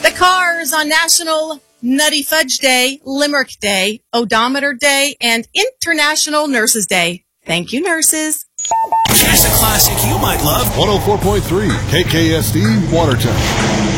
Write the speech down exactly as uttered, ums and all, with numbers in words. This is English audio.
The Cars on National Nutty Fudge Day, Limerick Day, Odometer Day, and International Nurses Day. Thank you, nurses. Here's a classic you might love. one oh four point three K K S D Watertown.